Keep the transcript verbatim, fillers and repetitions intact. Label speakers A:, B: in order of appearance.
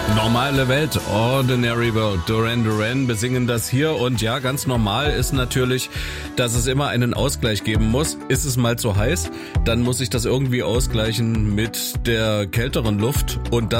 A: Normale Welt, Ordinary World, Duran Duran besingen das hier und ja, ganz normal ist natürlich, dass es immer einen Ausgleich geben muss. Ist es mal zu heiß, dann muss ich das irgendwie ausgleichen mit der kälteren Luft und das